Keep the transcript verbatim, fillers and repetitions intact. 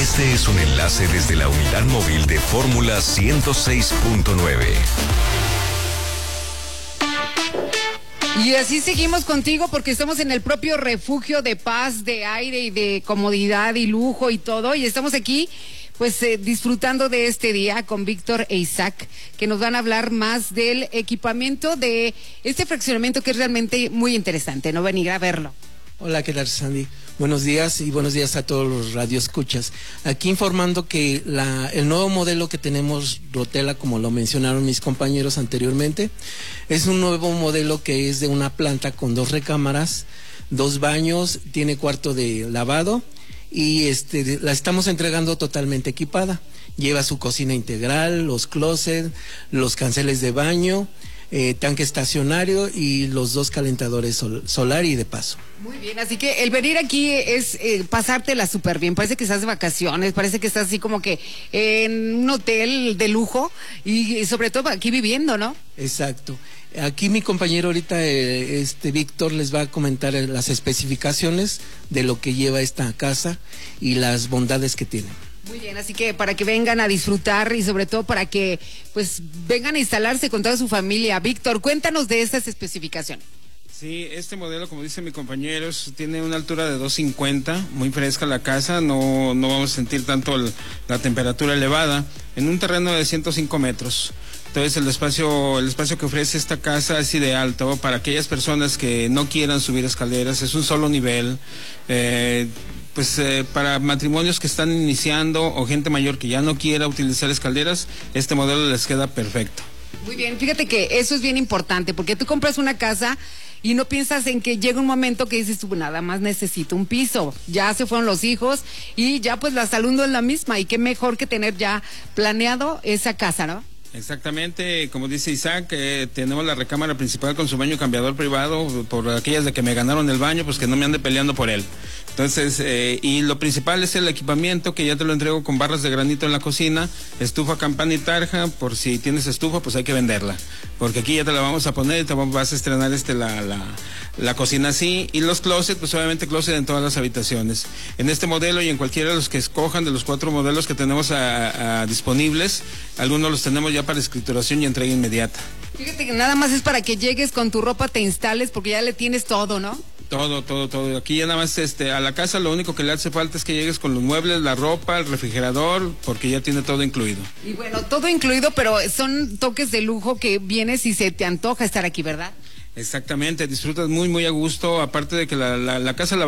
Este es un enlace desde la unidad móvil de Fórmula ciento seis punto nueve. Y así seguimos contigo porque estamos en el propio refugio de paz, de aire y de comodidad y lujo y todo. Y estamos aquí pues eh, disfrutando de este día con Víctor e Isaac, que nos van a hablar más del equipamiento de este fraccionamiento que es realmente muy interesante, ¿no? Venir a verlo. Hola, ¿qué tal, Sandy? Buenos días y buenos días a todos los radioescuchas. Aquí informando que la, el nuevo modelo que tenemos, Rotela, como lo mencionaron mis compañeros anteriormente, es un nuevo modelo que es de una planta con dos recámaras, dos baños, tiene cuarto de lavado y este la estamos entregando totalmente equipada. Lleva su cocina integral, los closets, los canceles de baño, Eh, tanque estacionario y los dos calentadores sol, solar y de paso. Muy bien, así que el venir aquí es eh, pasártela súper bien. Parece que estás de vacaciones, parece que estás así como que en un hotel de lujo y, y sobre todo aquí viviendo, ¿no? Exacto. Aquí mi compañero ahorita, eh, este Víctor, les va a comentar eh, las especificaciones de lo que lleva esta casa y las bondades que tiene. Muy bien, así que para que vengan a disfrutar y sobre todo para que pues vengan a instalarse con toda su familia. Víctor, cuéntanos de estas especificaciones. Sí, este modelo, como dice mi compañero, tiene una altura de dos cincuenta, muy fresca la casa, no, no vamos a sentir tanto el, la temperatura elevada, en un terreno de ciento cinco metros. Entonces el espacio, el espacio que ofrece esta casa es ideal todo para aquellas personas que no quieran subir escaleras, es un solo nivel, eh, pues eh, para matrimonios que están iniciando o gente mayor que ya no quiera utilizar escaleras, este modelo les queda perfecto. Muy bien, fíjate que eso es bien importante, porque tú compras una casa y no piensas en que llega un momento que dices tú, nada más necesito un piso, ya se fueron los hijos y ya pues la salud no es la misma y qué mejor que tener ya planeado esa casa, ¿no? Exactamente, como dice Isaac, eh, tenemos la recámara principal con su baño cambiador privado, por aquellas de que me ganaron el baño, pues que no me ande peleando por él. Entonces, eh, y lo principal es el equipamiento, que ya te lo entrego con barras de granito en la cocina, estufa, campana y tarja, por si tienes estufa, pues hay que venderla, porque aquí ya te la vamos a poner y te vas a estrenar este la, la, la cocina así, y los closets, pues obviamente closet en todas las habitaciones. En este modelo y en cualquiera de los que escojan de los cuatro modelos que tenemos a, a disponibles, algunos los tenemos ya para escrituración y entrega inmediata. Fíjate que nada más es para que llegues con tu ropa, te instales, porque ya le tienes todo, ¿no? Todo, todo, todo. Aquí ya nada más este, a la casa lo único que le hace falta es que llegues con los muebles, la ropa, el refrigerador, porque ya tiene todo incluido. Y bueno, todo incluido, pero son toques de lujo que vienes y se te antoja estar aquí, ¿verdad? Exactamente, disfrutas muy, muy a gusto, aparte de que la, la, la casa la